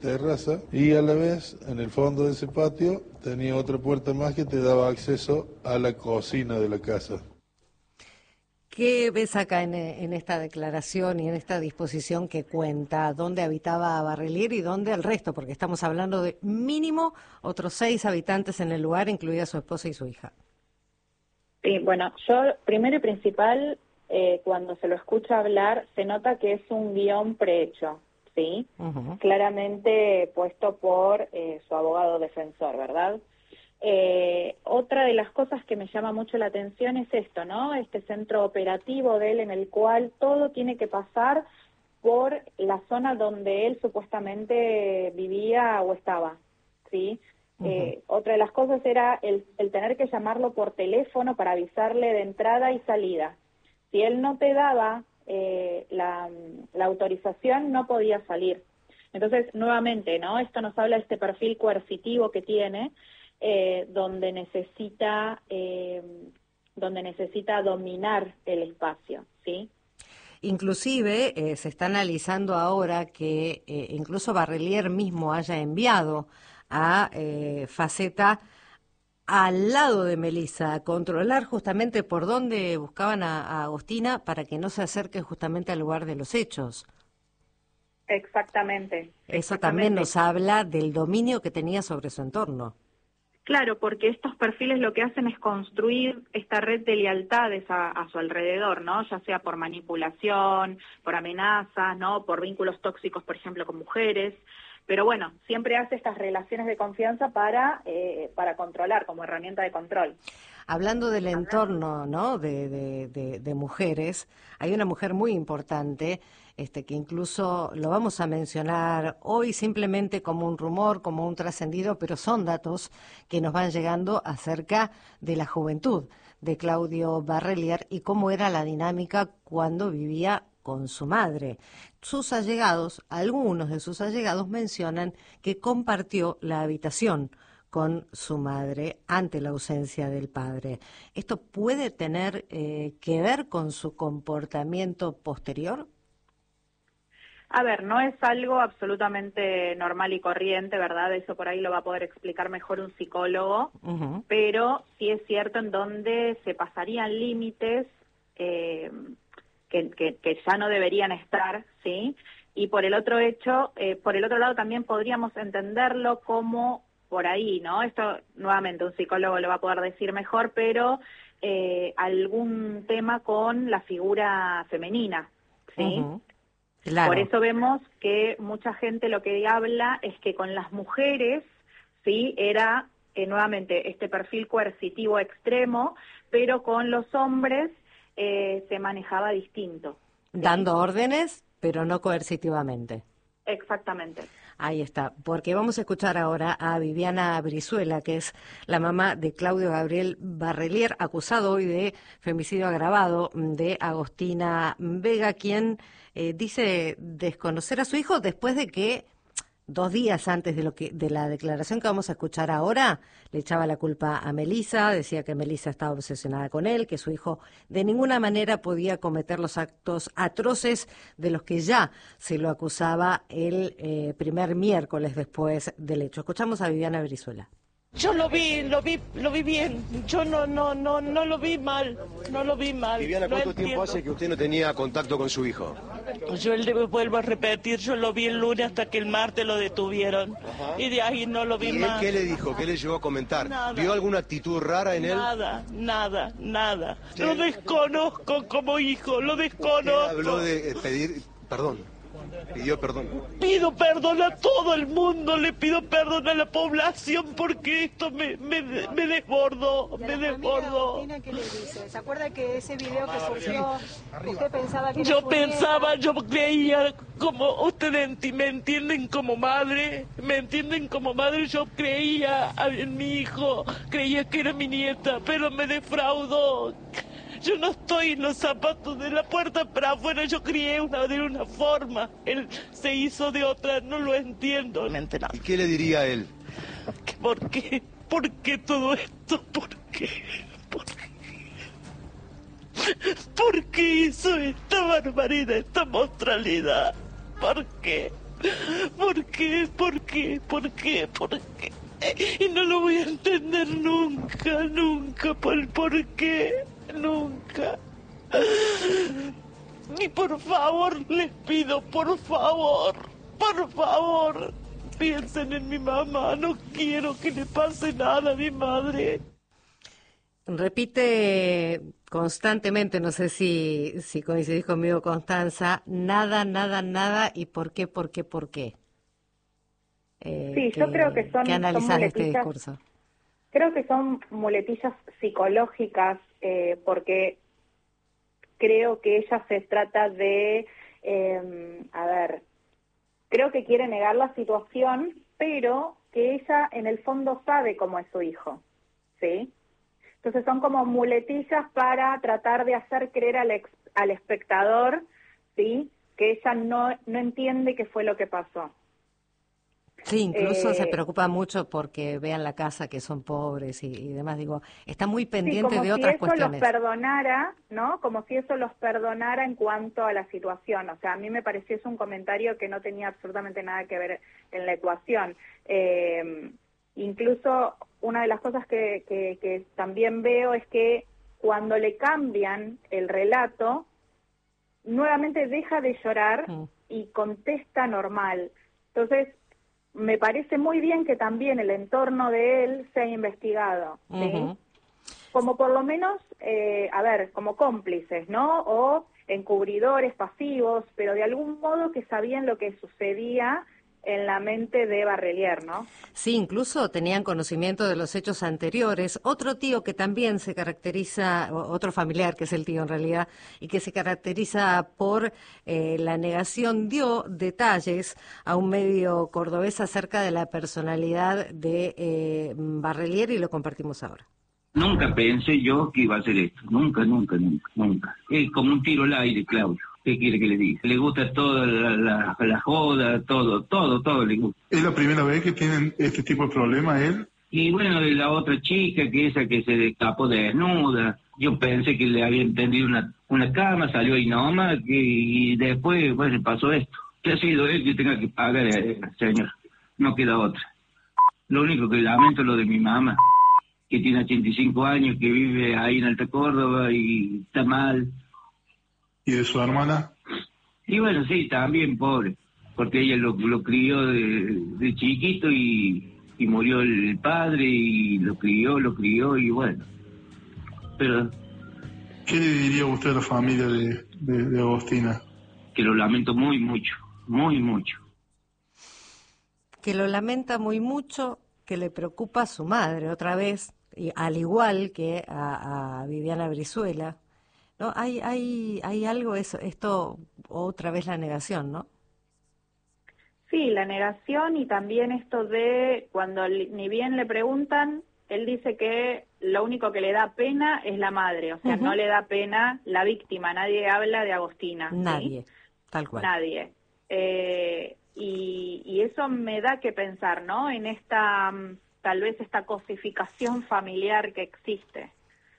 terraza, y a la vez en el fondo de ese patio tenía otra puerta más que te daba acceso a la cocina de la casa. ¿Qué ves acá en esta declaración y en esta disposición que cuenta dónde habitaba Barrelier y dónde el resto? Porque estamos hablando de mínimo otros 6 habitantes en el lugar, incluida su esposa y su hija. Sí, bueno, yo primero y principal, cuando se lo escucha hablar, se nota que es un guión prehecho, ¿sí? Uh-huh. Claramente puesto por su abogado defensor, ¿verdad? Otra de las cosas que me llama mucho la atención es esto, ¿no? Este centro operativo de él en el cual todo tiene que pasar por la zona donde él supuestamente vivía o estaba, ¿sí? Otra de las cosas era el tener que llamarlo por teléfono para avisarle de entrada y salida. Si él no te daba la autorización, no podía salir. Entonces, nuevamente, ¿no? Esto nos habla de este perfil coercitivo que tiene, donde necesita dominar el espacio, ¿sí? Inclusive se está analizando ahora que incluso Barrelier mismo haya enviado a Faceta al lado de Melissa a controlar justamente por dónde buscaban a Agostina para que no se acerque justamente al lugar de los hechos. Exactamente. Eso también nos habla del dominio que tenía sobre su entorno. Claro, porque estos perfiles lo que hacen es construir esta red de lealtades a su alrededor, ¿no? Ya sea por manipulación, por amenazas, ¿no? Por vínculos tóxicos, por ejemplo, con mujeres. Pero bueno, siempre hace estas relaciones de confianza para controlar, como herramienta de control. Hablando del entorno, ¿no? de mujeres, hay una mujer muy importante que incluso lo vamos a mencionar hoy simplemente como un rumor, como un trascendido, pero son datos que nos van llegando acerca de la juventud de Claudio Barrelier y cómo era la dinámica cuando vivía con su madre. Sus allegados, algunos de sus allegados mencionan que compartió la habitación con su madre ante la ausencia del padre. ¿Esto puede tener que ver con su comportamiento posterior? A ver, no es algo absolutamente normal y corriente, ¿verdad? Eso por ahí lo va a poder explicar mejor un psicólogo, Uh-huh. pero sí es cierto en donde se pasarían límites que ya no deberían estar, ¿sí? Y por el otro lado también podríamos entenderlo como por ahí, ¿no? Esto nuevamente un psicólogo lo va a poder decir mejor, pero algún tema con la figura femenina, ¿sí? Uh-huh. Claro. Por eso vemos que mucha gente lo que habla es que con las mujeres, sí, era nuevamente este perfil coercitivo extremo, pero con los hombres se manejaba distinto, ¿sí? Dando órdenes, pero no coercitivamente. Exactamente. Ahí está, porque vamos a escuchar ahora a Viviana Brizuela, que es la mamá de Claudio Gabriel Barrelier, acusado hoy de femicidio agravado de Agostina Vega, quien dice desconocer a su hijo después de que 2 días antes de la declaración que vamos a escuchar ahora, le echaba la culpa a Melissa, decía que Melissa estaba obsesionada con él, que su hijo de ninguna manera podía cometer los actos atroces de los que ya se lo acusaba el primer miércoles después del hecho. Escuchamos a Viviana Brizuela. Yo lo vi bien. Yo no lo vi mal, no lo vi mal. Viviana, ¿cuánto tiempo hace que usted no tenía contacto con su hijo? Yo vuelvo a repetir, yo lo vi el lunes hasta que el martes lo detuvieron. Ajá. Y de ahí no lo vi más. ¿Qué le dijo? ¿Qué le llegó a comentar? Nada. ¿Vio alguna actitud rara en él? Nada. ¿Sí? Lo desconozco como hijo, lo desconozco. Usted habló de pedir perdón. Pidió perdón. Pido perdón a todo el mundo, le pido perdón a la población porque esto me desbordó, me desbordó. ¿Qué le dice? ¿Se acuerda que ese video que surgió, usted pensaba que yo creía, como ustedes me entienden como madre, yo creía en mi hijo, creía que era mi nieta, pero me defraudó. Yo no estoy en los zapatos de la puerta para afuera, yo crié de una forma, él se hizo de otra, no lo entiendo. ¿Y qué le diría a él? ¿Por qué? ¿Por qué todo esto? ¿Por qué? ¿Por qué hizo esta barbaridad, esta monstrualidad? ¿Por qué? ¿Por qué? ¿Por qué? ¿Por qué? ¿Por qué? Y no lo voy a entender nunca, nunca, por qué, nunca. Y por favor, les pido, por favor, piensen en mi mamá, no quiero que le pase nada a mi madre. Repite constantemente, no sé si coincidís conmigo, Constanza, nada, nada, nada, y por qué, por qué, por qué. Sí, yo creo que son analizás de este muletillas, discurso. creo que son muletillas psicológicas, porque creo que ella se trata de, creo que quiere negar la situación, pero que ella en el fondo sabe cómo es su hijo, ¿sí? Entonces son como muletillas para tratar de hacer creer al espectador, ¿sí?, que ella no entiende qué fue lo que pasó. Sí, incluso se preocupa mucho porque vean la casa, que son pobres y demás. Digo, está muy pendiente de otras cuestiones. Como si eso los perdonara, ¿no? Como si eso los perdonara en cuanto a la situación. O sea, a mí me pareció eso un comentario que no tenía absolutamente nada que ver en la ecuación. Incluso una de las cosas que también veo es que cuando le cambian el relato, nuevamente deja de llorar y contesta normal. Entonces, me parece muy bien que también el entorno de él sea investigado, ¿sí? Como por lo menos, como cómplices, ¿no? O encubridores pasivos, pero de algún modo que sabían lo que sucedía en la mente de Barrelier, ¿no? Sí, incluso tenían conocimiento de los hechos anteriores. Otro tío que también se caracteriza, otro familiar que es el tío en realidad, y que se caracteriza por la negación, dio detalles a un medio cordobés acerca de la personalidad de Barrelier y lo compartimos ahora. Nunca pensé yo que iba a hacer esto, nunca. Es como un tiro al aire, Claudio. ¿Qué quiere que le diga? Le gusta toda la joda, todo le gusta. ¿Es la primera vez que tienen este tipo de problemas él? Y bueno, de la otra chica, esa que se escapó desnuda, yo pensé que le habían tendido una cama, salió ahí nomás, y después, bueno, pasó esto. ¿Qué ha sido él que tenga que pagar, señor? No queda otra. Lo único que lamento es lo de mi mamá, que tiene 85 años, que vive ahí en Alta Córdoba y está mal. ¿Y de su hermana? Y bueno, sí, también pobre, porque ella lo crió de chiquito y murió el padre y lo crió y bueno. Pero ¿qué le diría usted a la familia de Agostina? Que lo lamento muy mucho. Que lo lamenta muy mucho, que le preocupa a su madre otra vez, y al igual que a Viviana Brizuela. ¿No? Hay algo, esto otra vez la negación, ¿no? Sí, la negación y también esto de cuando ni bien le preguntan, él dice que lo único que le da pena es la madre, o sea, no le da pena la víctima, nadie habla de Agostina. Nadie, ¿sí? Tal cual. Nadie. Y eso me da que pensar, ¿no? En esta, tal vez esta cosificación familiar que existe.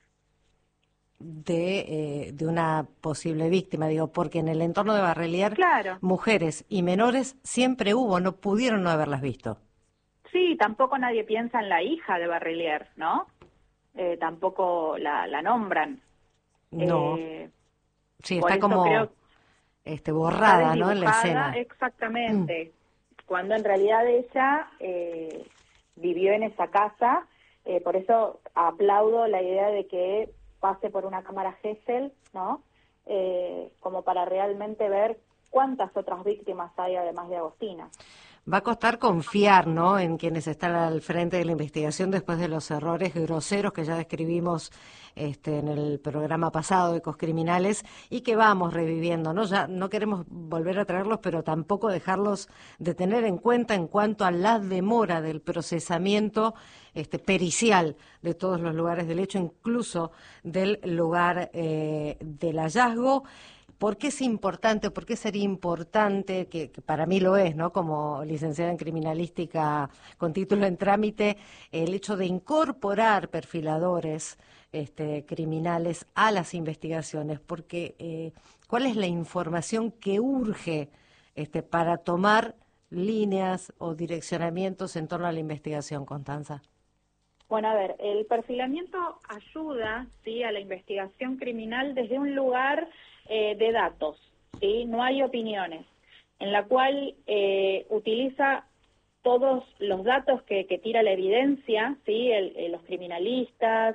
De una posible víctima, digo, porque en el entorno de Barrelier, claro, mujeres y menores siempre hubo, no pudieron no haberlas visto. Sí, tampoco nadie piensa en la hija de Barrelier, ¿no? Tampoco la nombran. No. Sí, está como borrada, ¿no? En la escena. Exactamente. Cuando en realidad ella vivió en esa casa, por eso aplaudo la idea de que pase por una cámara Gesell, ¿no? Como para realmente ver cuántas otras víctimas hay además de Agostina. Va a costar confiar, ¿no?, en quienes están al frente de la investigación después de los errores groseros que ya describimos en el programa pasado, Ecos Criminales, y que vamos reviviendo, ¿no? Ya no queremos volver a traerlos, pero tampoco dejarlos de tener en cuenta en cuanto a la demora del procesamiento pericial de todos los lugares del hecho, incluso del lugar del hallazgo. ¿Por qué es importante, por qué sería importante, que para mí lo es, ¿no?, como licenciada en criminalística con título en trámite, el hecho de incorporar perfiladores criminales a las investigaciones? Porque ¿cuál es la información que urge para tomar líneas o direccionamientos en torno a la investigación, Constanza? Bueno, a ver, el perfilamiento ayuda, ¿sí?, a la investigación criminal desde un lugar de datos, ¿sí? No hay opiniones, en la cual utiliza todos los datos que tira la evidencia, ¿sí?, los criminalistas,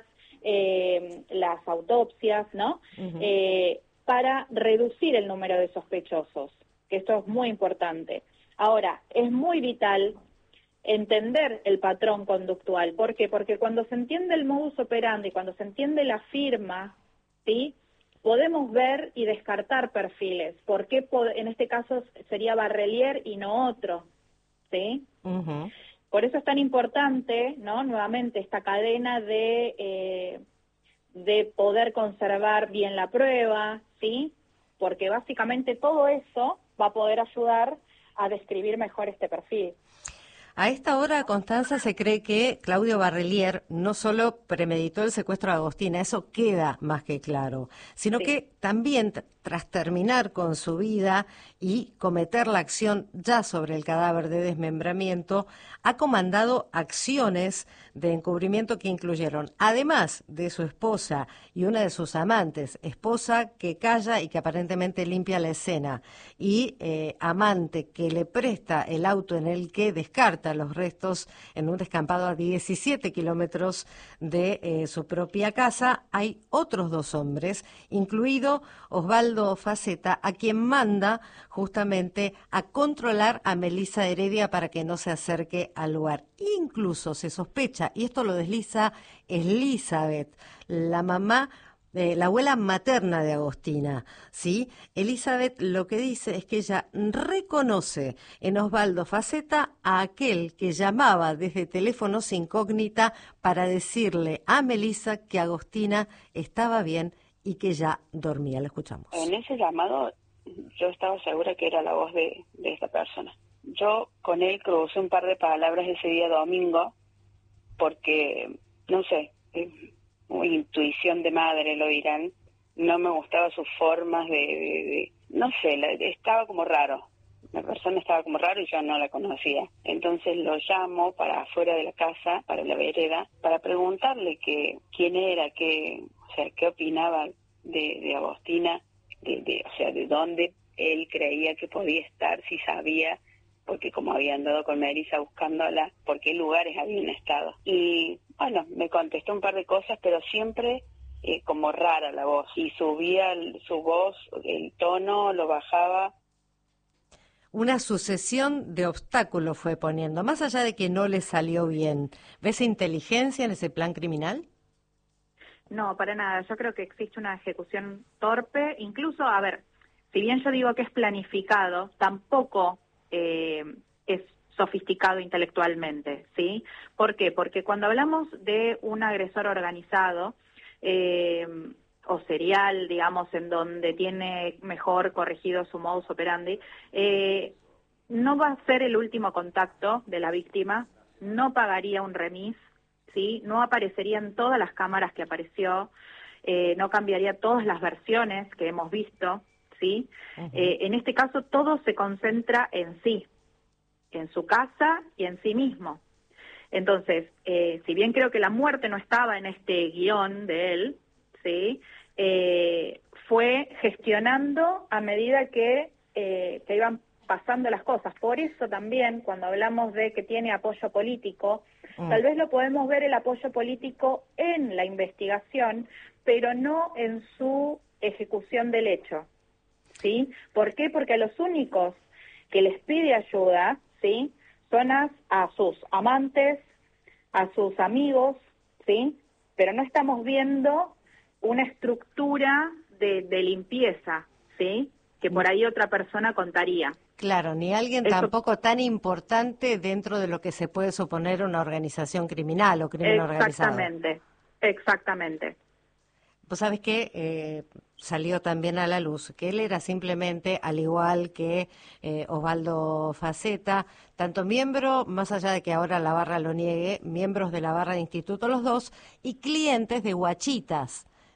las autopsias, ¿no?, para reducir el número de sospechosos, que esto es muy importante. Ahora, es muy vital entender el patrón conductual. ¿Por qué? Porque cuando se entiende el modus operandi, cuando se entiende la firma, ¿sí?, podemos ver y descartar perfiles. ¿Por qué en este caso sería Barrelier y no otro? ¿Sí? Por eso es tan importante, ¿no?, nuevamente, esta cadena de poder conservar bien la prueba, ¿sí? Porque básicamente todo eso va a poder ayudar a describir mejor este perfil. A esta hora, Constanza, se cree que Claudio Barrelier no solo premeditó el secuestro de Agostina, eso queda más que claro, sino que también, tras terminar con su vida y cometer la acción ya sobre el cadáver de desmembramiento, ha comandado acciones de encubrimiento que incluyeron, además de su esposa y una de sus amantes, esposa que calla y que aparentemente limpia la escena, y amante que le presta el auto en el que descarta los restos en un descampado a 17 kilómetros de su propia casa, hay otros 2 hombres, incluido Osvaldo Faceta, a quien manda justamente a controlar a Melissa Heredia para que no se acerque al lugar. Incluso se sospecha, y esto lo desliza Elizabeth, la mamá, la abuela materna de Agostina, ¿sí? Elizabeth lo que dice es que ella reconoce en Osvaldo Faceta a aquel que llamaba desde teléfonos incógnita para decirle a Melissa que Agostina estaba bien y que ya dormía. La escuchamos. En ese llamado yo estaba segura que era la voz de esta persona. Yo con él crucé un par de palabras ese día domingo porque, no sé, intuición de madre lo dirán, no me gustaba sus formas no sé, estaba como raro. La persona estaba como raro y yo no la conocía. Entonces lo llamo para afuera de la casa, para la vereda, para preguntarle quién era, qué opinaba de Agostina, o sea, de dónde él creía que podía estar, si sabía, porque como había andado con Melissa buscándola, por qué lugares habían estado. Y bueno, me contestó un par de cosas, pero siempre como rara la voz. Y subía su voz, el tono lo bajaba. Una sucesión de obstáculos fue poniendo, más allá de que no le salió bien. ¿Ves inteligencia en ese plan criminal? No, para nada. Yo creo que existe una ejecución torpe. Incluso, a ver, si bien yo digo que es planificado, tampoco es sofisticado intelectualmente, ¿sí? ¿Por qué? Porque cuando hablamos de un agresor organizado o serial, digamos, en donde tiene mejor corregido su modus operandi, no va a ser el último contacto de la víctima, no pagaría un remis, ¿sí? No aparecería en todas las cámaras que apareció, no cambiaría todas las versiones que hemos visto, ¿sí? En este caso todo se concentra en sí, en su casa y en sí mismo. Entonces, si bien creo que la muerte no estaba en este guión de él, ¿sí? Fue gestionando a medida que iban pasando las cosas. Por eso también, cuando hablamos de que tiene apoyo político, tal vez lo podemos ver el apoyo político en la investigación, pero no en su ejecución del hecho, ¿sí? ¿Por qué? Porque a los únicos que les pide ayuda, ¿sí?, son a sus amantes, a sus amigos, ¿sí? Pero no estamos viendo una estructura de limpieza, ¿sí?, que por ahí otra persona contaría. Claro, ni alguien tampoco tan importante dentro de lo que se puede suponer una organización criminal o crimen organizado. Exactamente. Vos sabés que salió también a la luz que él era simplemente, al igual que Osvaldo Faceta, tanto miembro, más allá de que ahora la barra lo niegue, miembros de la barra de instituto los dos, y clientes de Huachitas,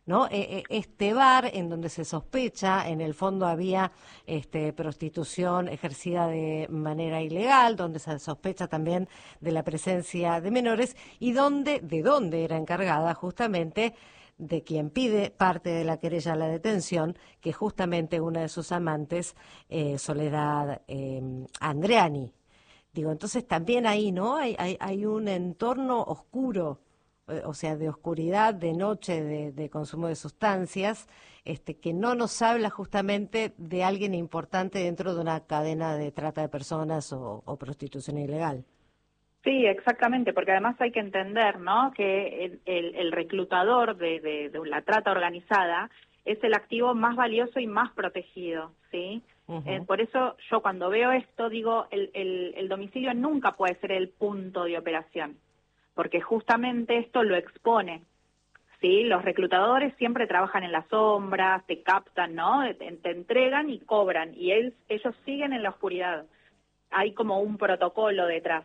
¿no? Este bar en donde se sospecha, en el fondo había prostitución ejercida de manera ilegal, donde se sospecha también de la presencia de menores y de dónde era encargada justamente de quien pide parte de la querella a la detención, que es justamente una de sus amantes, Soledad Andreani. Digo, entonces también ahí, ¿no? Hay un entorno oscuro, o sea, de oscuridad, de noche, de consumo de sustancias, que no nos habla justamente de alguien importante dentro de una cadena de trata de personas o prostitución ilegal. Sí, exactamente, porque además hay que entender, ¿no?, que el reclutador de la trata organizada es el activo más valioso y más protegido, ¿sí? Uh-huh. Por eso yo cuando veo esto digo, el domicilio nunca puede ser el punto de operación, porque justamente esto lo expone, ¿sí? Los reclutadores siempre trabajan en las sombras, te captan, ¿no? Te entregan y cobran, y ellos siguen en la oscuridad. Hay como un protocolo detrás.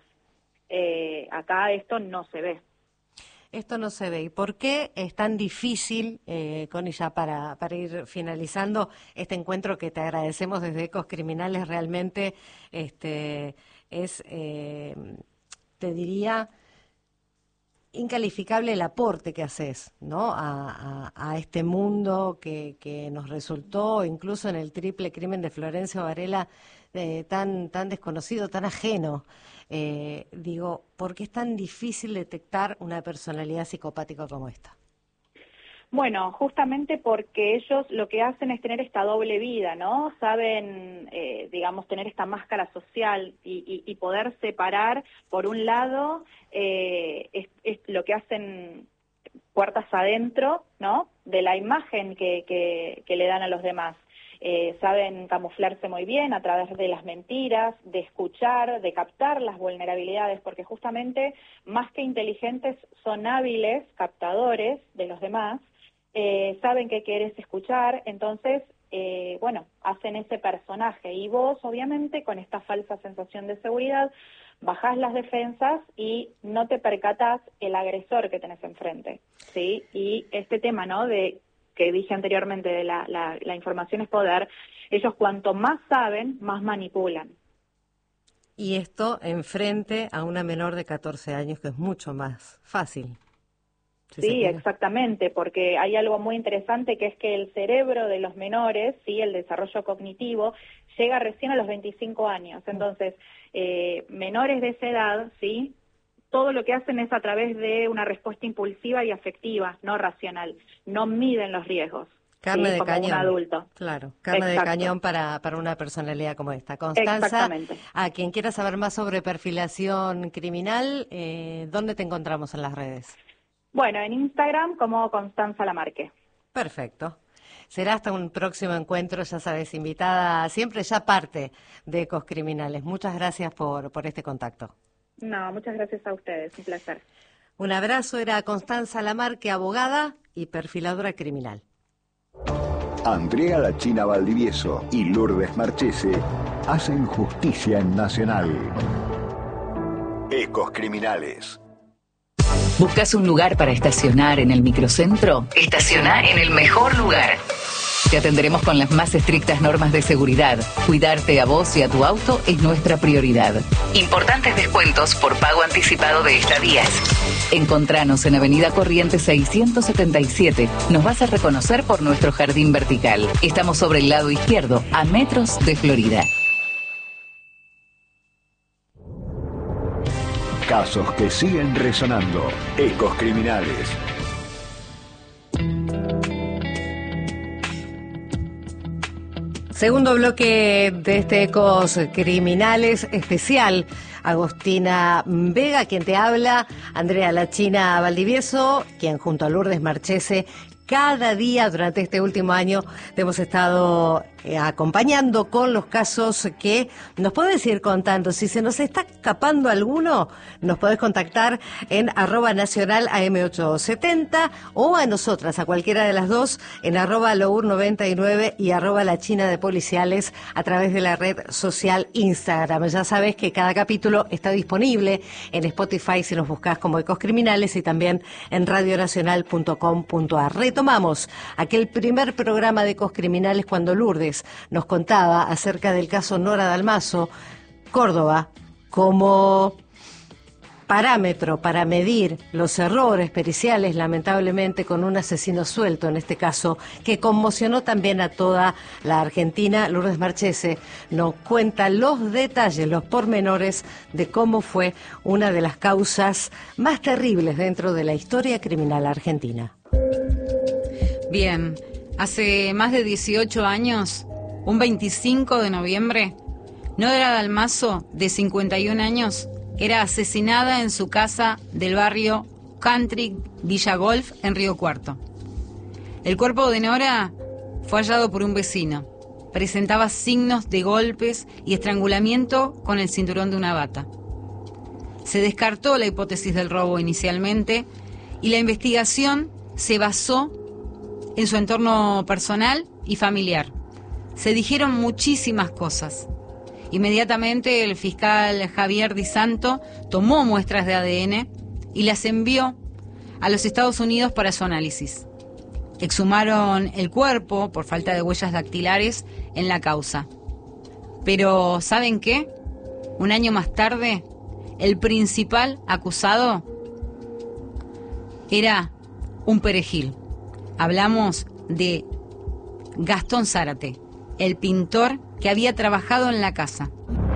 Acá esto no se ve. Esto no se ve. ¿Y por qué es tan difícil, Connie, ya para ir finalizando este encuentro que te agradecemos desde Ecos Criminales? Realmente es, te diría, incalificable el aporte que haces, ¿no?, a este mundo que nos resultó, incluso en el triple crimen de Florencio Varela, tan desconocido, tan ajeno. Digo, ¿por qué es tan difícil detectar una personalidad psicopática como esta? Bueno, justamente porque ellos lo que hacen es tener esta doble vida, ¿no? Saben, digamos, tener esta máscara social y poder separar, por un lado, es lo que hacen puertas adentro, ¿no?, de la imagen que le dan a los demás. Saben camuflarse muy bien a través de las mentiras, de escuchar, de captar las vulnerabilidades, porque justamente, más que inteligentes, son hábiles captadores de los demás. Saben qué querés escuchar, entonces, hacen ese personaje. Y vos, obviamente, con esta falsa sensación de seguridad, bajás las defensas y no te percatás el agresor que tenés enfrente, ¿sí? Y este tema, ¿no?, que dije anteriormente, de la información es poder, ellos cuanto más saben, más manipulan. Y esto enfrente a una menor de 14 años, que es mucho más fácil. Sí, exactamente, porque hay algo muy interesante, que es que el cerebro de los menores, sí, el desarrollo cognitivo, llega recién a los 25 años. Entonces, menores de esa edad, sí, todo lo que hacen es a través de una respuesta impulsiva y afectiva, no racional. No miden los riesgos. Carne de como cañón. un adulto. Claro, carne de cañón para una personalidad como esta. Constanza, a quien quiera saber más sobre perfilación criminal, ¿dónde te encontramos en las redes? Bueno, en Instagram como Constanza Lamarque. Perfecto. Será hasta un próximo encuentro, ya sabes, invitada siempre, ya parte de Ecos Criminales. Muchas gracias por este contacto. No, muchas gracias a ustedes, un placer. Un abrazo, era Constanza Lamarque, abogada y perfiladora criminal. Andrea La China Valdivieso y Lourdes Marchese hacen justicia en Nacional. Ecos Criminales. ¿Buscas un lugar para estacionar en el microcentro? Estaciona en el mejor lugar. Te atenderemos con las más estrictas normas de seguridad. Cuidarte a vos y a tu auto es nuestra prioridad. Importantes descuentos por pago anticipado de estadías. Encontranos en Avenida Corrientes 677. Nos vas a reconocer por nuestro jardín vertical. Estamos sobre el lado izquierdo, a metros de Florida. Casos que siguen resonando. Ecos Criminales. Segundo bloque de este Ecos Criminales especial. Agostina Vega, quien te habla, Andrea La China Valdivieso, quien junto a Lourdes Marchese, cada día durante este último año te hemos estado acompañando con los casos que nos podés ir contando. Si se nos está escapando alguno, nos podés contactar en @nacional AM870 o a nosotras, a cualquiera de las dos, en @lour99 y @la China de Policiales a través de la red social Instagram. Ya sabes que cada capítulo está disponible en Spotify si nos buscas como Ecos Criminales y también en radionacional.com.ar. retomamos aquel primer programa de Ecos Criminales cuando Lourdes nos contaba acerca del caso Nora Dalmazo, Córdoba, como parámetro para medir los errores periciales, lamentablemente con un asesino suelto en este caso, que conmocionó también a toda la Argentina. Lourdes Marchese nos cuenta los detalles, los pormenores de cómo fue una de las causas más terribles dentro de la historia criminal argentina. Bien, hace más de 18 años, un 25 de noviembre, Nora Dalmazo, de 51 años, era asesinada en su casa del barrio Country Villa Golf en Río Cuarto. El cuerpo de Nora fue hallado por un vecino. Presentaba signos de golpes y estrangulamiento con el cinturón de una bata. Se descartó la hipótesis del robo inicialmente y la investigación se basó en su entorno personal y familiar. Se dijeron muchísimas cosas. Inmediatamente el fiscal Javier Di Santo tomó muestras de ADN y las envió a los Estados Unidos para su análisis. Exhumaron el cuerpo por falta de huellas dactilares en la causa. Pero, ¿saben qué? Un año más tarde, el principal acusado era un perejil. Hablamos de Gastón Zárate, el pintor que había trabajado en la casa.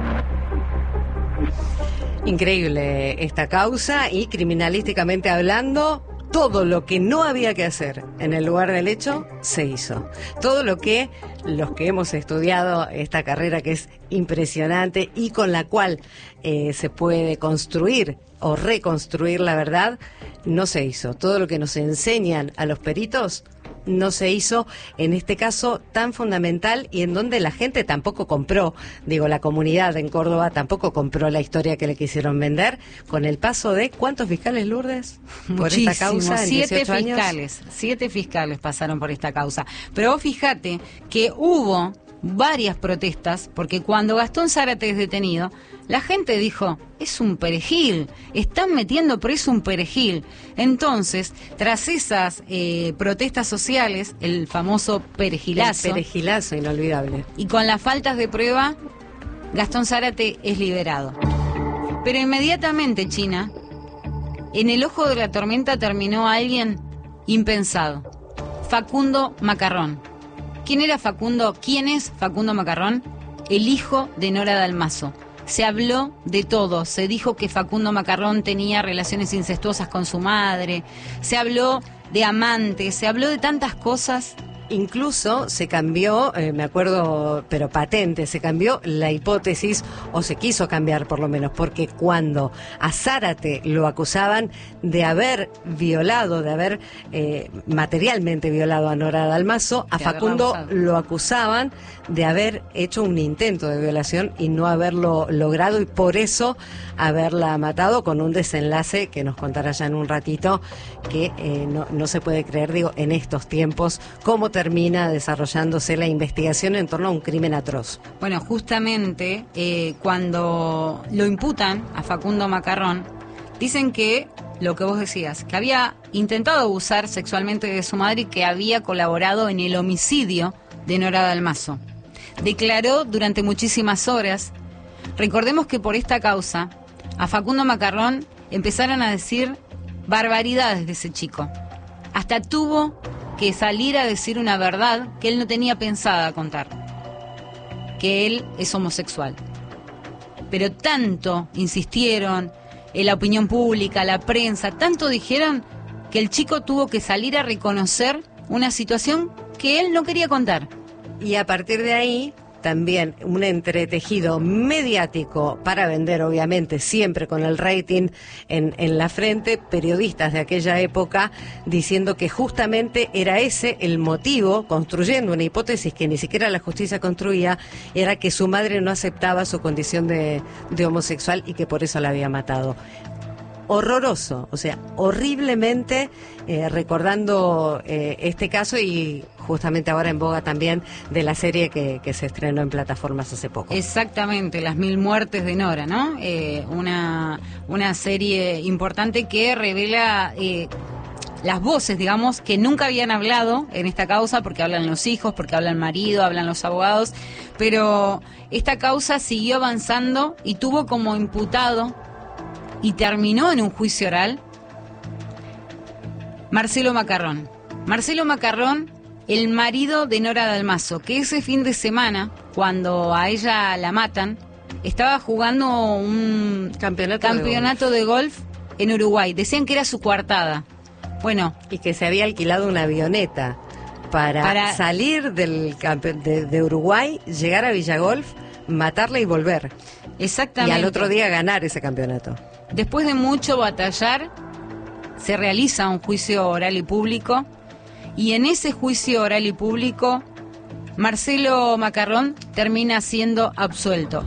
Increíble esta causa y criminalísticamente hablando, todo lo que no había que hacer en el lugar del hecho se hizo. Todo lo que los que hemos estudiado esta carrera que es impresionante y con la cual se puede construir o reconstruir la verdad, no se hizo. Todo lo que nos enseñan a los peritos no se hizo en este caso tan fundamental y en donde la gente tampoco compró, digo, la comunidad en Córdoba tampoco compró la historia que le quisieron vender con el paso de ¿cuántos fiscales, Lourdes? Por esta causa en 18 años. 7 fiscales pasaron por esta causa. Pero vos fíjate que hubo varias protestas porque cuando Gastón Zárate es detenido, la gente dijo, es un perejil, están metiendo preso un perejil. Entonces, tras esas protestas sociales, el famoso perejilazo. El perejilazo, inolvidable. Y con las faltas de prueba, Gastón Zárate es liberado. Pero inmediatamente, China, en el ojo de la tormenta terminó alguien impensado. Facundo Macarrón. ¿Quién era Facundo? ¿Quién es Facundo Macarrón? El hijo de Nora Dalmazo. Se habló de todo, se dijo que Facundo Macarrón tenía relaciones incestuosas con su madre, se habló de amantes, se habló de tantas cosas. Incluso se cambió, me acuerdo, pero patente, se cambió la hipótesis, o se quiso cambiar por lo menos, porque cuando a Zárate lo acusaban de haber violado, de haber materialmente violado a Nora Dalmazo, a Facundo lo acusaban de haber hecho un intento de violación y no haberlo logrado y por eso haberla matado con un desenlace que nos contará ya en un ratito, que no se puede creer, digo, en estos tiempos, cómo termina desarrollándose la investigación en torno a un crimen atroz. Bueno, justamente cuando lo imputan a Facundo Macarrón, dicen que lo que vos decías, que había intentado abusar sexualmente de su madre y que había colaborado en el homicidio de Nora Dalmazo. Declaró durante muchísimas horas. Recordemos que por esta causa a Facundo Macarrón empezaron a decir barbaridades de ese chico. Hasta tuvo que salir a decir una verdad que él no tenía pensada contar, que él es homosexual. Pero tanto insistieron en la opinión pública, la prensa, tanto dijeron que el chico tuvo que salir a reconocer una situación que él no quería contar. Y a partir de ahí, también un entretejido mediático para vender, obviamente, siempre con el rating en la frente, periodistas de aquella época diciendo que justamente era ese el motivo, construyendo una hipótesis que ni siquiera la justicia construía, era que su madre no aceptaba su condición de homosexual y que por eso la había matado. Horroroso, o sea, horriblemente recordando este caso y justamente ahora en boga también de la serie que se estrenó en plataformas hace poco. Exactamente, Las 1000 muertes de Nora, ¿no? Una serie importante que revela las voces, digamos, que nunca habían hablado en esta causa, porque hablan los hijos, porque habla el marido, hablan los abogados, pero esta causa siguió avanzando y tuvo como imputado y terminó en un juicio oral Marcelo Macarrón. Marcelo Macarrón, el marido de Nora Dalmaso, que ese fin de semana, cuando a ella la matan, estaba jugando un campeonato de golf en Uruguay. Decían que era su coartada. Bueno. Y que se había alquilado una avioneta para salir de Uruguay, llegar a Villagolf, matarla y volver. Exactamente. Y al otro día ganar ese campeonato. Después de mucho batallar, se realiza un juicio oral y público, y en ese juicio oral y público, Marcelo Macarrón termina siendo absuelto.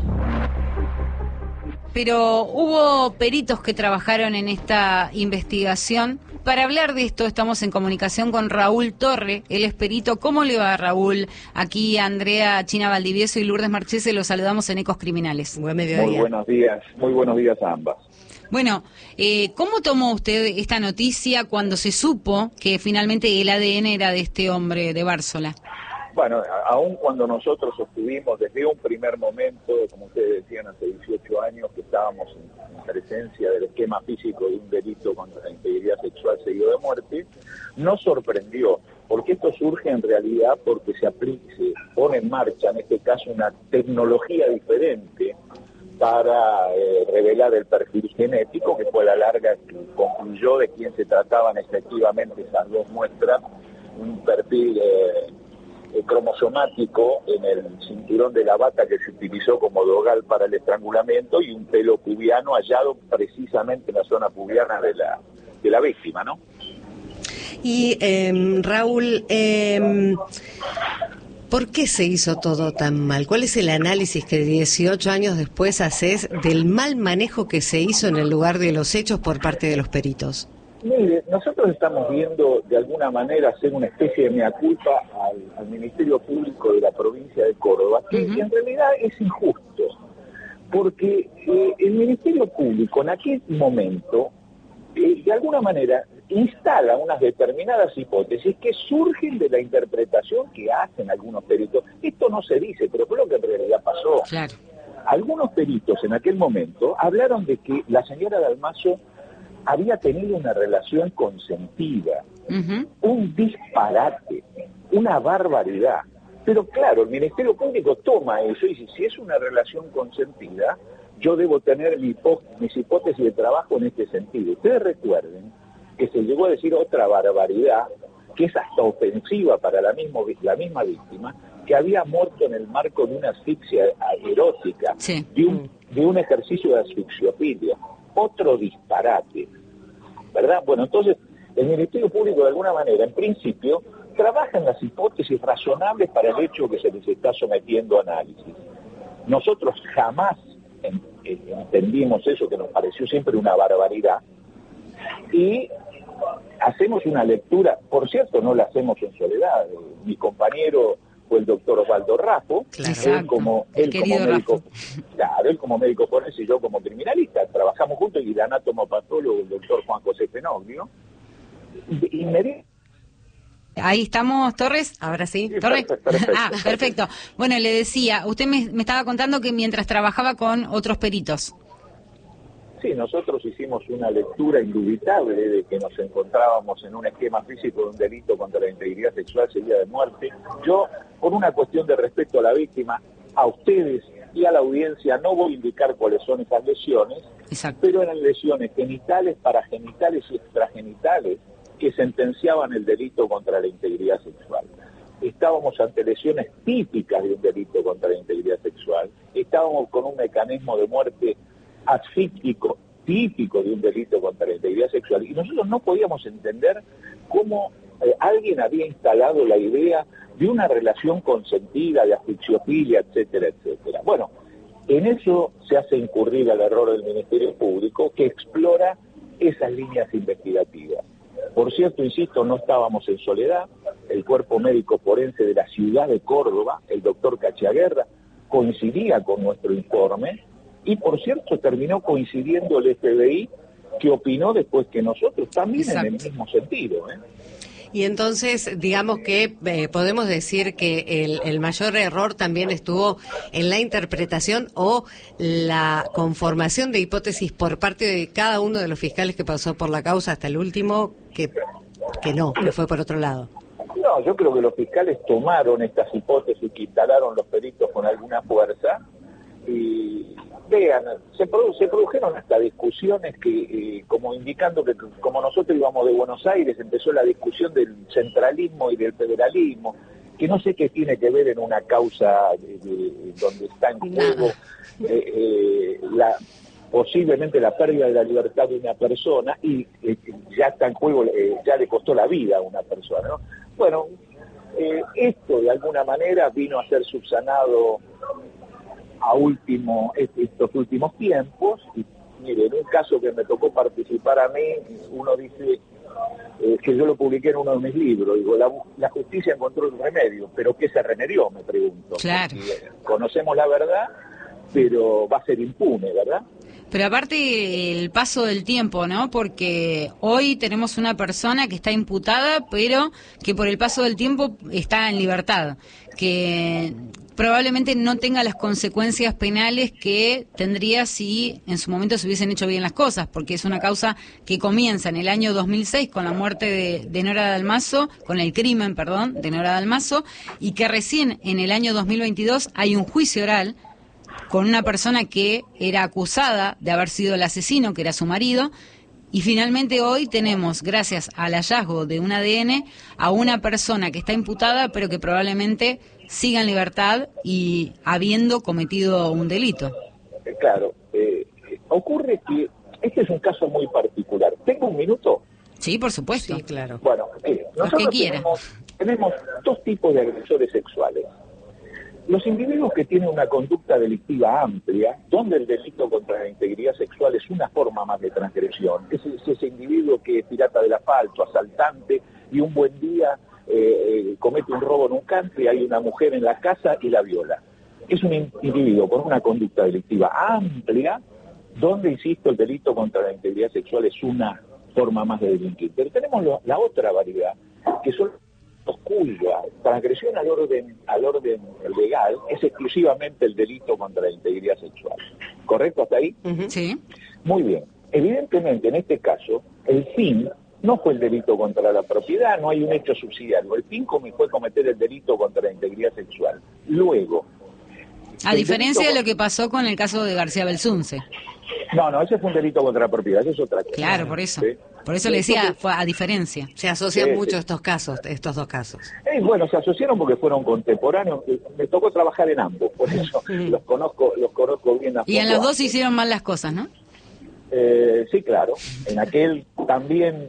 Pero hubo peritos que trabajaron en esta investigación. Para hablar de esto estamos en comunicación con Raúl Torre, él es perito. ¿Cómo le va, Raúl? Aquí Andrea China Valdivieso y Lourdes Marchese los saludamos en Ecos Criminales. Buen mediodía. Muy buenos días a ambas. Bueno, ¿cómo tomó usted esta noticia cuando se supo que finalmente el ADN era de este hombre de Bársola? Bueno, aún cuando nosotros obtuvimos desde un primer momento, como ustedes decían, hace 18 años, que estábamos en presencia del esquema físico de un delito contra la integridad sexual seguido de muerte, nos sorprendió, porque esto surge en realidad porque se pone en marcha, en este caso, una tecnología diferente para revelar el perfil genético, que fue a la larga concluyó de quién se trataban efectivamente esas dos muestras, un perfil cromosomático en el cinturón de la bata que se utilizó como dogal para el estrangulamiento y un pelo pubiano hallado precisamente en la zona pubiana de la víctima, ¿no? Y Raúl, ¿por qué se hizo todo tan mal? ¿Cuál es el análisis que 18 años después haces del mal manejo que se hizo en el lugar de los hechos por parte de los peritos? Mire, nosotros estamos viendo de alguna manera hacer una especie de mea culpa al Ministerio Público de la provincia de Córdoba, que en realidad es injusto, porque el Ministerio Público en aquel momento, de alguna manera, instala unas determinadas hipótesis que surgen de la interpretación que hacen algunos peritos. Esto no se dice, pero fue lo que en realidad pasó. Claro. Algunos peritos en aquel momento hablaron de que la señora Dalmaso había tenido una relación consentida, un disparate, una barbaridad. Pero claro, el Ministerio Público toma eso y dice, si es una relación consentida, yo debo tener mis hipótesis de trabajo en este sentido. Ustedes recuerden que se llegó a decir otra barbaridad, que es hasta ofensiva para la misma víctima, que había muerto en el marco de una asfixia erótica, sí, de un ejercicio de asfixiofilia. Otro disparate, ¿verdad? Bueno, entonces, el Ministerio Público, de alguna manera, en principio, trabaja en las hipótesis razonables para el hecho que se les está sometiendo a análisis. Nosotros jamás entendimos eso, que nos pareció siempre una barbaridad, y hacemos una lectura, por cierto, no la hacemos en soledad. Mi compañero fue el doctor Osvaldo Raffo, él como médico, claro, él como médico forense y yo como criminalista, trabajamos juntos, y el anatomopatólogo, el doctor Juan José Fenoglio. Ahí estamos, Torres, ahora sí. Torres. Perfecto. Ah, perfecto. Bueno, le decía, usted me estaba contando que mientras trabajaba con otros peritos. Sí, nosotros hicimos una lectura indubitable de que nos encontrábamos en un esquema físico de un delito contra la integridad sexual seguida de muerte. Yo, por una cuestión de respeto a la víctima, a ustedes y a la audiencia, no voy a indicar cuáles son esas lesiones, exacto, pero eran lesiones genitales, paragenitales y extragenitales que sentenciaban el delito contra la integridad sexual. Estábamos ante lesiones típicas de un delito contra la integridad sexual, estábamos con un mecanismo de muerte asfíctico típico de un delito contra la integridad sexual, y nosotros no podíamos entender cómo alguien había instalado la idea de una relación consentida, de asfixiofilia, etcétera, etcétera. Bueno, en eso se hace incurrir al error del Ministerio Público, que explora esas líneas investigativas. Por cierto, insisto, no estábamos en soledad. El cuerpo médico forense de la ciudad de Córdoba, el doctor Cachiaguerra, coincidía con nuestro informe, y por cierto terminó coincidiendo el FBI, que opinó después que nosotros, también en el mismo sentido. Y entonces, digamos que podemos decir que el mayor error también estuvo en la interpretación o la conformación de hipótesis por parte de cada uno de los fiscales que pasó por la causa hasta el último, que fue por otro lado. No, yo creo que los fiscales tomaron estas hipótesis que instalaron los peritos con alguna fuerza y vean, se produjeron hasta discusiones que, como indicando que como nosotros íbamos de Buenos Aires, empezó la discusión del centralismo y del federalismo, que no sé qué tiene que ver en una causa donde está en juego posiblemente la pérdida de la libertad de una persona y ya está en juego, ya le costó la vida a una persona, ¿no? Bueno, esto de alguna manera vino a ser subsanado estos últimos tiempos. Y mire, en un caso que me tocó participar a mí, uno dice que yo lo publiqué en uno de mis libros, digo, la justicia encontró el remedio, pero ¿qué se remedió? Me pregunto. Claro. Porque conocemos la verdad, pero va a ser impune, ¿verdad? Pero aparte el paso del tiempo, ¿no? Porque hoy tenemos una persona que está imputada, pero que por el paso del tiempo está en libertad, que probablemente no tenga las consecuencias penales que tendría si en su momento se hubiesen hecho bien las cosas, porque es una causa que comienza en el año 2006 con la muerte de Nora Dalmazo, con el crimen, perdón, de Nora Dalmazo, y que recién en el año 2022 hay un juicio oral con una persona que era acusada de haber sido el asesino, que era su marido, y finalmente hoy tenemos, gracias al hallazgo de un ADN, a una persona que está imputada, pero que probablemente siga en libertad y habiendo cometido un delito. Claro, ocurre que este es un caso muy particular. ¿Tengo un minuto? Sí, por supuesto. Sí, claro. Bueno, nosotros tenemos dos tipos de agresores sexuales. Los individuos que tienen una conducta delictiva amplia, donde el delito contra la integridad sexual es una forma más de transgresión, es ese individuo que es pirata del asfalto, asaltante, y un buen día comete un robo en un country, hay una mujer en la casa y la viola. Es un individuo con una conducta delictiva amplia, donde, insisto, el delito contra la integridad sexual es una forma más de delinquir. Pero tenemos la otra variedad, que son cuya transgresión al orden legal es exclusivamente el delito contra la integridad sexual. ¿Correcto hasta ahí? Sí. Muy bien. Evidentemente, en este caso, el fin no fue el delito contra la propiedad, no hay un hecho subsidiario. El fin fue cometer el delito contra la integridad sexual. Luego... A diferencia de lo que pasó con el caso de García Belsunce. No, ese fue un delito contra la propiedad, eso es otra cosa. Claro, por eso. ¿Sí? Por eso le decía, fue a diferencia. Se asocian mucho estos dos casos. Bueno, se asociaron porque fueron contemporáneos. Me tocó trabajar en ambos, por eso los conozco bien. Y en los dos se hicieron mal las cosas, ¿no? Sí, claro. En aquel también,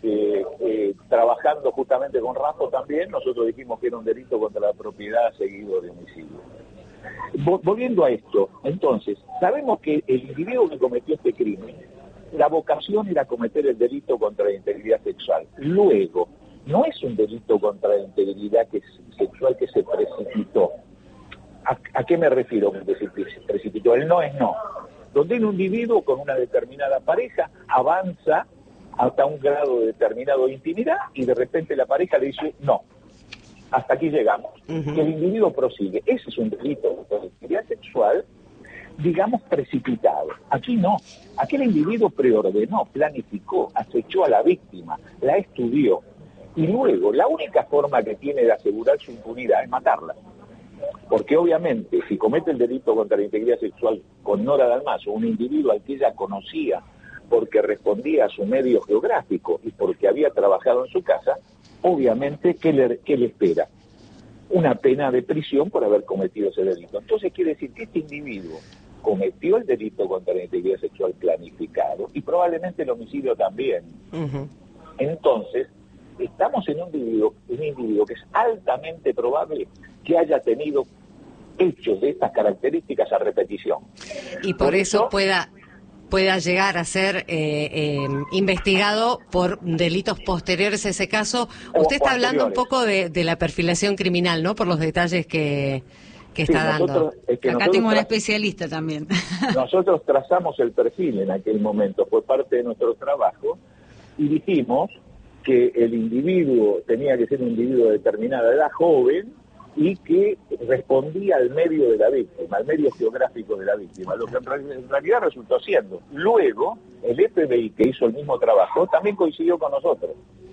trabajando justamente con Rafa también, nosotros dijimos que era un delito contra la propiedad seguido de homicidio. Volviendo a esto, entonces, sabemos que el individuo que cometió este crimen, la vocación era cometer el delito contra la integridad sexual. Luego, no es un delito contra la integridad sexual que se precipitó. ¿A qué me refiero con que se precipitó? El no es no. Donde un individuo con una determinada pareja avanza hasta un grado determinado de intimidad y de repente la pareja le dice no. Hasta aquí llegamos. Y el individuo prosigue. Ese es un delito contra la integridad sexual, digamos, precipitado. Aquí no. Aquí el individuo preordenó, planificó, acechó a la víctima, la estudió. Y luego, la única forma que tiene de asegurar su impunidad es matarla. Porque obviamente, si comete el delito contra la integridad sexual con Nora Dalmazo, un individuo al que ella conocía porque respondía a su medio geográfico y porque había trabajado en su casa, obviamente, ¿qué le espera? Una pena de prisión por haber cometido ese delito. Entonces quiere decir que este individuo cometió el delito contra la integridad sexual planificado y probablemente el homicidio también. Entonces, estamos en un individuo que es altamente probable que haya tenido hechos de estas características a repetición. Y por eso pueda llegar a ser investigado por delitos posteriores a ese caso. Usted está hablando un poco de la perfilación criminal, ¿no? Por los detalles que que está dando. Acá tengo una especialista también. Nosotros trazamos el perfil en aquel momento, fue parte de nuestro trabajo, y dijimos que el individuo tenía que ser un individuo de determinada edad, joven, y que respondía al medio de la víctima, al medio geográfico de la víctima, lo que en realidad resultó siendo. Luego, el FBI, que hizo el mismo trabajo, también coincidió con nosotros.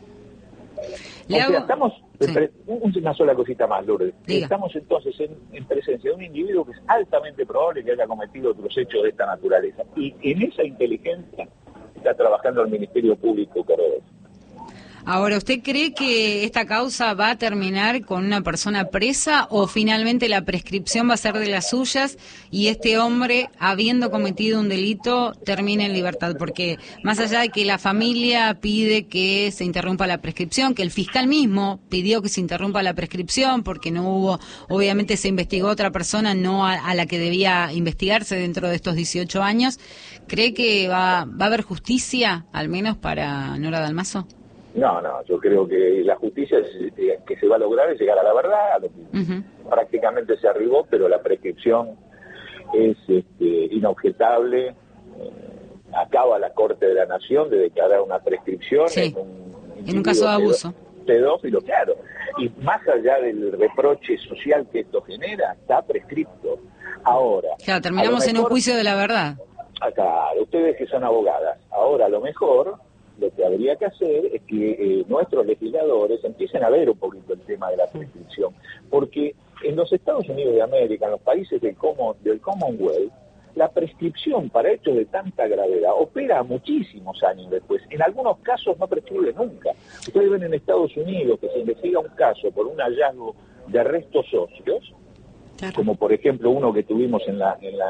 Estamos, una sola cosita más, Lourdes. Estamos entonces en presencia de un individuo que es altamente probable que haya cometido otros hechos de esta naturaleza. Y en esa inteligencia está trabajando el Ministerio Público cordobés. Ahora, ¿usted cree que esta causa va a terminar con una persona presa o finalmente la prescripción va a ser de las suyas y este hombre, habiendo cometido un delito, termina en libertad? Porque más allá de que la familia pide que se interrumpa la prescripción, que el fiscal mismo pidió que se interrumpa la prescripción porque no hubo, obviamente se investigó a otra persona, no a la que debía investigarse dentro de estos 18 años, ¿cree que va a haber justicia, al menos para Nora Dalmaso? No, yo creo que la justicia que se va a lograr es llegar a la verdad, a lo que prácticamente se arribó, pero la prescripción es inobjetable. Acaba la Corte de la Nación de declarar una prescripción en un caso de abuso. Pedófilo, claro. Y más allá del reproche social que esto genera, está prescripto. Ahora... Claro, terminamos en un juicio de la verdad. Claro, ustedes que son abogadas, ahora a lo mejor... Lo que habría que hacer es que nuestros legisladores empiecen a ver un poquito el tema de la prescripción, porque en los Estados Unidos de América, en los países del Commonwealth, la prescripción para hechos de tanta gravedad opera muchísimos años después. En algunos casos no prescribe nunca. Ustedes ven en Estados Unidos que se investiga un caso por un hallazgo de restos óseos, como por ejemplo uno que tuvimos en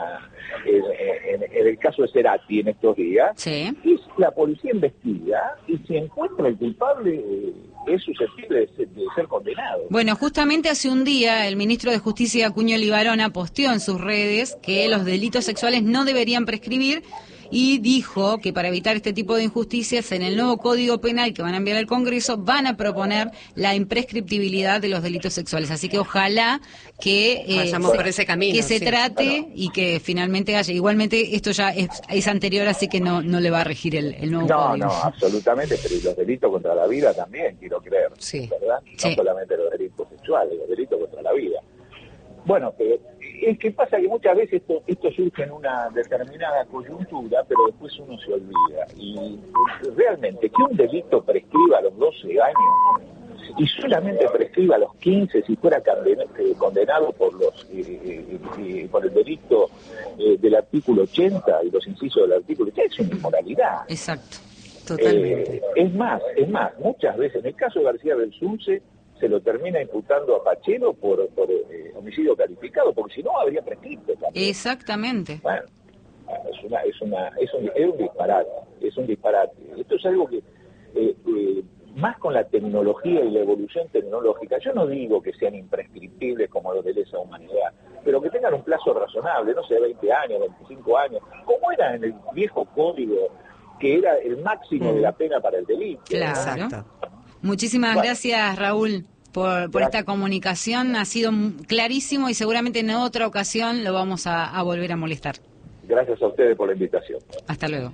el caso de Cerati en estos días, y la policía investiga y si encuentra el culpable es susceptible de ser condenado. Bueno, justamente hace un día el ministro de Justicia, Cuño Libarona, posteó en sus redes que los delitos sexuales no deberían prescribir y dijo que para evitar este tipo de injusticias en el nuevo Código Penal que van a enviar al Congreso van a proponer la imprescriptibilidad de los delitos sexuales. Así que ojalá que vayamos por ese camino, que se trate y que finalmente haya. Igualmente esto ya es anterior, así que no le va a regir el nuevo Código. No, absolutamente, pero los delitos contra la vida también, quiero creer, ¿verdad? No solamente los delitos sexuales, los delitos contra la vida. Bueno, es que pasa que muchas veces esto surge en una determinada coyuntura, pero después uno se olvida. Y realmente que un delito prescriba a los 12 años y solamente prescriba a los 15 si fuera condenado por por el delito del artículo 80 y los incisos del artículo 80, es una inmoralidad. Exacto, totalmente. Es más, muchas veces, en el caso de García Belsunce, se lo termina imputando a Pachelo por homicidio calificado, porque si no habría prescrito también. Exactamente. Bueno, es un disparate. Esto es algo que, más con la tecnología y la evolución tecnológica, yo no digo que sean imprescriptibles como los de lesa humanidad, pero que tengan un plazo razonable, no sé, 20 años, 25 años, como era en el viejo código, que era el máximo de la pena para el delito. Claro. Exacto. Muchísimas gracias, Raúl, por esta comunicación. Ha sido clarísimo y seguramente en otra ocasión lo vamos a volver a molestar. Gracias a ustedes por la invitación. Hasta luego.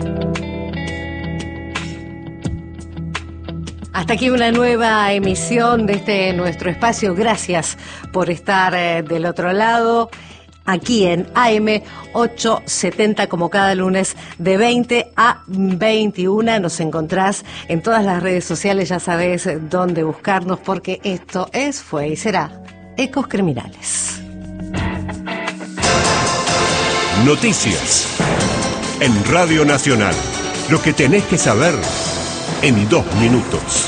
Hasta aquí una nueva emisión de nuestro espacio. Gracias por estar del otro lado. Aquí en AM 870, como cada lunes de 20 a 21. Nos encontrás en todas las redes sociales, ya sabés dónde buscarnos, porque esto fue y será Ecos Criminales. Noticias en Radio Nacional. Lo que tenés que saber en 2 minutos.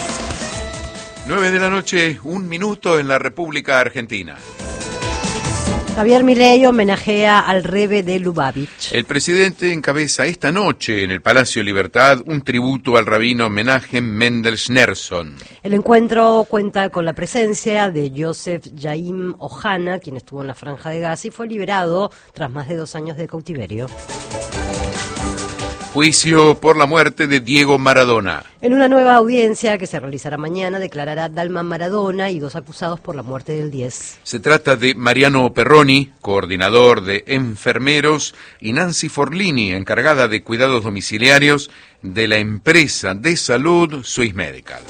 9:00 p.m, 1 minuto en la República Argentina. Javier Milei homenajea al Rebbe de Lubavitch. El presidente encabeza esta noche en el Palacio Libertad un tributo al rabino Menachem Mendel Schneerson. El encuentro cuenta con la presencia de Joseph Yaim Ohana, quien estuvo en la Franja de Gaza y fue liberado tras más de 2 años de cautiverio. Juicio por la muerte de Diego Maradona. En una nueva audiencia que se realizará mañana, declarará Dalma Maradona y 2 acusados por la muerte del 10. Se trata de Mariano Perroni, coordinador de enfermeros, y Nancy Forlini, encargada de cuidados domiciliarios de la empresa de salud Swiss Medical.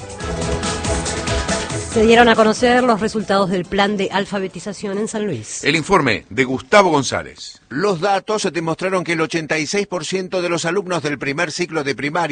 Se dieron a conocer los resultados del plan de alfabetización en San Luis. El informe de Gustavo González. Los datos demostraron que el 86% de los alumnos del primer ciclo de primaria